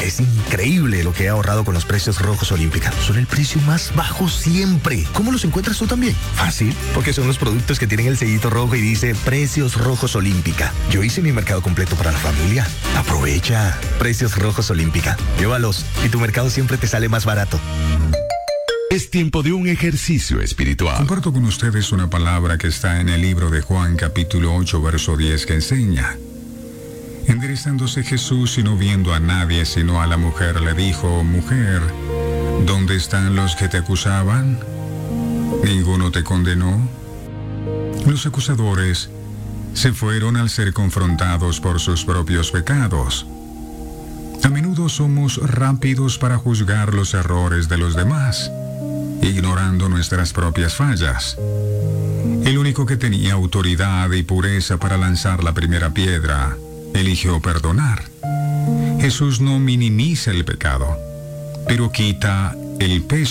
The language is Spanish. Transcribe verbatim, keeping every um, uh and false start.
Es increíble lo que he ahorrado con los precios rojos Olímpica. Son el precio más bajo siempre. ¿Cómo los encuentras tú también? Fácil, porque son los productos que tienen el sellito rojo y dice Precios Rojos Olímpica. Yo hice mi mercado completo para la familia. Aprovecha. Precios Rojos Olímpica. Llévalos y tu mercado siempre te sale más barato. Es tiempo de un ejercicio espiritual. Comparto con ustedes una palabra que está en el libro de Juan capítulo ocho verso diez que enseña: enderezándose Jesús y no viendo a nadie sino a la mujer, le dijo: Mujer, ¿dónde están los que te acusaban? ¿Ninguno te condenó? Los acusadores se fueron al ser confrontados por sus propios pecados. A menudo somos rápidos para juzgar los errores de los demás, ignorando nuestras propias fallas. El único que tenía autoridad y pureza para lanzar la primera piedra eligió perdonar. Jesús no minimiza el pecado, pero quita el peso